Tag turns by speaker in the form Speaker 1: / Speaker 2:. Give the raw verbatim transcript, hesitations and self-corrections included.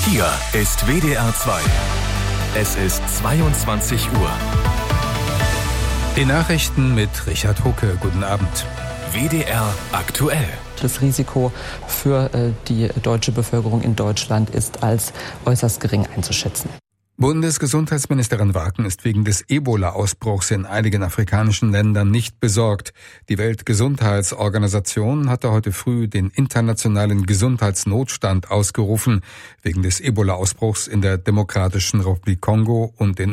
Speaker 1: Hier ist W D R zwei. Es ist zweiundzwanzig Uhr.
Speaker 2: Die Nachrichten mit Richard Hucke. Guten Abend.
Speaker 1: W D R aktuell.
Speaker 3: Das Risiko für äh, die deutsche Bevölkerung in Deutschland ist als äußerst gering einzuschätzen.
Speaker 2: Bundesgesundheitsministerin Waken ist wegen des Ebola-Ausbruchs in einigen afrikanischen Ländern nicht besorgt. Die Weltgesundheitsorganisation hatte heute früh den internationalen Gesundheitsnotstand ausgerufen, wegen des Ebola-Ausbruchs in der Demokratischen Republik Kongo und in